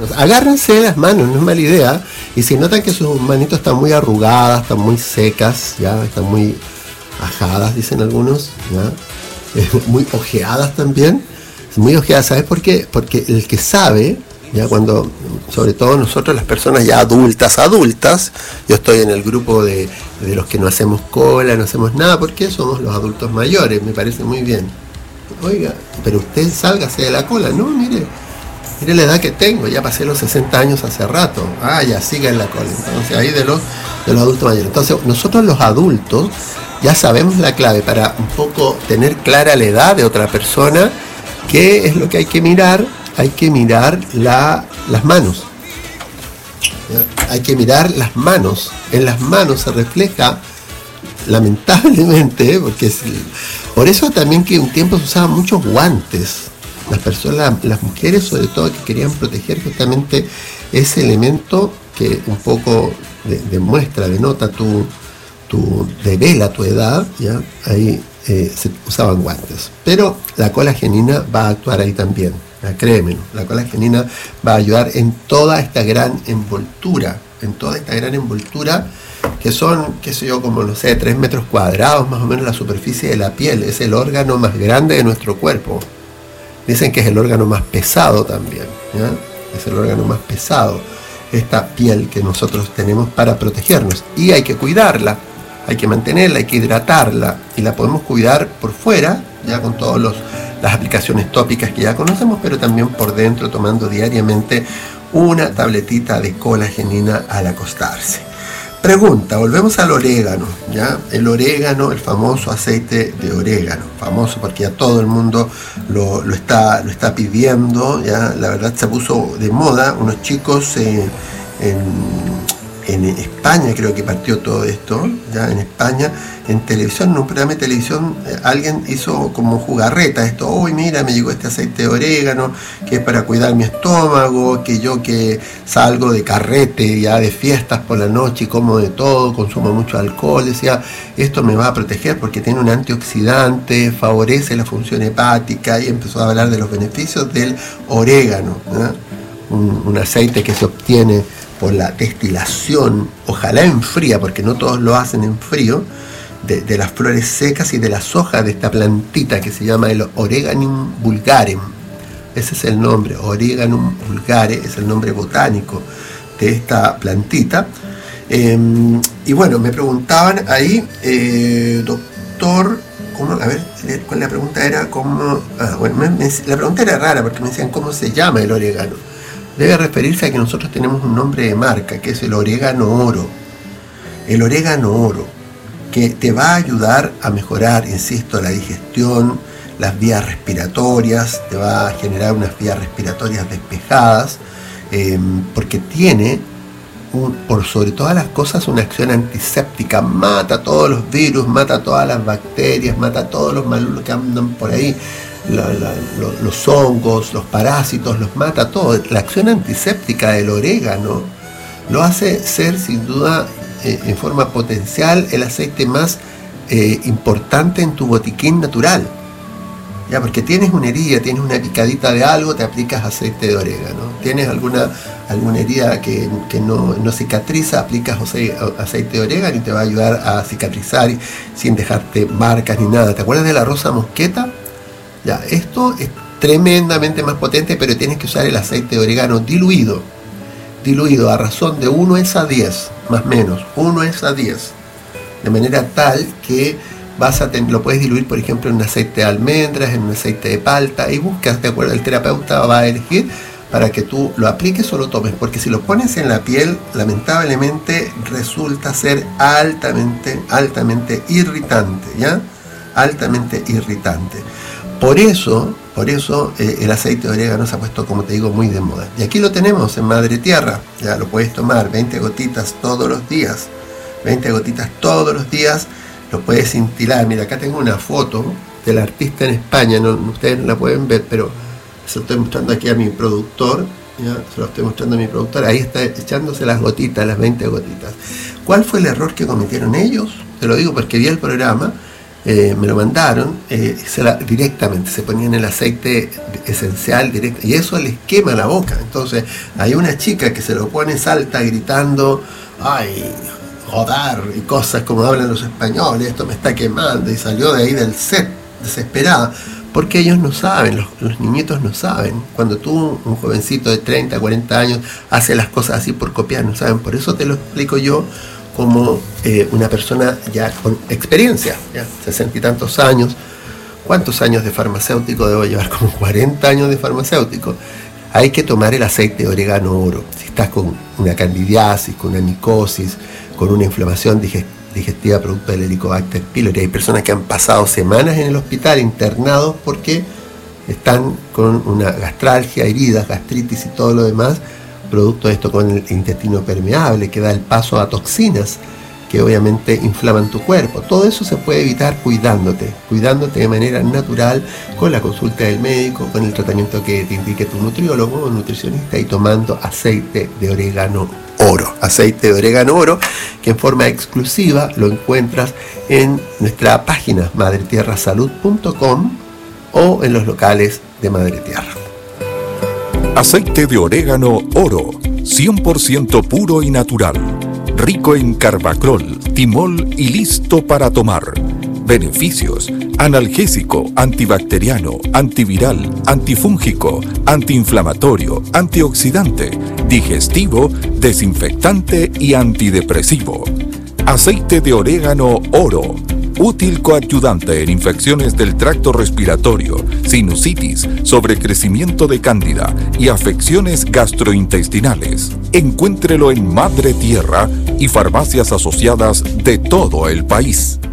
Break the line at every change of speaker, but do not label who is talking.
Agárrense de las manos, no es mala idea. Y si notan que sus manitos están muy arrugadas, están muy secas, ya están muy ajadas, dicen algunos, ¿ya? Muy ojeadas también. Muy ojeadas, ¿sabes por qué? Porque el que sabe, ya cuando, sobre todo nosotros las personas ya adultas, yo estoy en el grupo de los que no hacemos cola, no hacemos nada, porque somos los adultos mayores, me parece muy bien. Oiga, pero usted sálgase de la cola, no, mire la edad que tengo, ya pasé los 60 años hace rato, ya siga en la cola. Entonces ahí de los adultos mayores. Entonces nosotros los adultos ya sabemos la clave para un poco tener clara la edad de otra persona. ¿Qué es lo que hay que mirar? Hay que mirar las manos. Hay que mirar las manos. En las manos se refleja, lamentablemente, porque por eso también que un tiempo se usaban muchos guantes. Las personas, las mujeres sobre todo, que querían proteger justamente ese elemento que un poco demuestra, denota devela tu edad, ¿ya? Ahí se usaban guantes. Pero la cola genina va a actuar ahí también, créeme, la cola genina va a ayudar en toda esta gran envoltura, que son, qué sé yo, como no sé, 3 metros cuadrados más o menos la superficie de la piel. Es el órgano más grande de nuestro cuerpo. Dicen que es el órgano más pesado también, ¿ya? Es el órgano más pesado, esta piel que nosotros tenemos para protegernos, y hay que cuidarla. Hay que mantenerla, hay que hidratarla, y la podemos cuidar por fuera, ya con todas las aplicaciones tópicas que ya conocemos, pero también por dentro, tomando diariamente una tabletita de colagenina al acostarse. Pregunta, volvemos al orégano, ¿ya? El orégano, el famoso aceite de orégano, famoso porque ya todo el mundo lo está pidiendo, ¿ya? La verdad se puso de moda, unos chicos en España creo que partió todo esto, ya en España, en televisión, en un programa de televisión, alguien hizo como jugarreta esto: uy, mira, me llegó este aceite de orégano, que es para cuidar mi estómago, que yo que salgo de carrete, ya de fiestas por la noche y como de todo, consumo mucho alcohol, decía, esto me va a proteger porque tiene un antioxidante, favorece la función hepática, y empezó a hablar de los beneficios del orégano, ¿ya? Un aceite que se obtiene por la destilación, ojalá en fría, porque no todos lo hacen en frío, de las flores secas y de las hojas de esta plantita que se llama el Oreganum vulgare. Ese es el nombre, Oreganum vulgare, es el nombre botánico de esta plantita. Y bueno, me preguntaban ahí, doctor, ¿cómo? A ver, ¿cuál la pregunta era? ¿Cómo? La pregunta era rara porque me decían, ¿cómo se llama el orégano? Debe referirse a que nosotros tenemos un nombre de marca, que es el orégano oro. El orégano oro, que te va a ayudar a mejorar, insisto, la digestión, las vías respiratorias, te va a generar unas vías respiratorias despejadas, porque tiene, por sobre todas las cosas, una acción antiséptica. Mata todos los virus, mata todas las bacterias, mata todos los malulos que andan por ahí, los hongos, los parásitos, los mata todo. La acción antiséptica del orégano lo hace ser, sin duda, en forma potencial, el aceite más importante en tu botiquín natural. Ya, porque tienes una herida, tienes una picadita de algo, te aplicas aceite de orégano. Tienes alguna herida que no cicatriza, aplicas aceite de orégano y te va a ayudar a cicatrizar sin dejarte marcas ni nada. ¿Te acuerdas de la rosa mosqueta? Ya, esto es tremendamente más potente, pero tienes que usar el aceite de orégano diluido a razón de 1:10, más o menos, 1:10, de manera tal que lo puedes diluir, por ejemplo, en un aceite de almendras, en un aceite de palta, y buscas, de acuerdo, el terapeuta va a elegir para que tú lo apliques o lo tomes, porque si lo pones en la piel, lamentablemente resulta ser altamente irritante, ¿ya? Altamente irritante. Por eso el aceite de orégano se ha puesto, como te digo, muy de moda. Y aquí lo tenemos en Madre Tierra, ya lo puedes tomar 20 gotitas todos los días, lo puedes cintilar. Mira, acá tengo una foto del artista en España, ustedes no la pueden ver, pero se lo estoy mostrando aquí a mi productor, ahí está echándose las gotitas, las 20 gotitas. ¿Cuál fue el error que cometieron ellos? Te lo digo porque vi el programa. me lo mandaron, directamente se ponían el aceite esencial directo, y eso les quema la boca. Entonces hay una chica que se lo pone, salta gritando, ay, joder, y cosas como hablan los españoles, esto me está quemando, y salió de ahí del set desesperada, porque ellos no saben, los niñitos no saben. Cuando tú, un jovencito de 30, 40 años, hace las cosas así por copiar, no saben. Por eso te lo explico yo como una persona ya con experiencia, ya 60 y tantos años. ¿Cuántos años de farmacéutico debo llevar? Como 40 años de farmacéutico. Hay que tomar el aceite de orégano oro. Si estás con una candidiasis, con una micosis, con una inflamación digestiva producto del Helicobacter pylori, hay personas que han pasado semanas en el hospital internados porque están con una gastralgia, heridas, gastritis y todo lo demás, producto de esto, con el intestino permeable que da el paso a toxinas que obviamente inflaman tu cuerpo. Todo eso se puede evitar cuidándote de manera natural, con la consulta del médico, con el tratamiento que te indique tu nutriólogo o nutricionista, y tomando aceite de orégano oro. Aceite de orégano oro, que en forma exclusiva lo encuentras en nuestra página madretierrasalud.com o en los locales de Madre Tierra.
Aceite de orégano oro, 100% puro y natural. Rico en carbacrol, timol y listo para tomar. Beneficios: analgésico, antibacteriano, antiviral, antifúngico, antiinflamatorio, antioxidante, digestivo, desinfectante y antidepresivo. Aceite de orégano oro, útil coadyuvante en infecciones del tracto respiratorio, sinusitis, sobrecrecimiento de cándida y afecciones gastrointestinales. Encuéntrelo en Madre Tierra y farmacias asociadas de todo el país.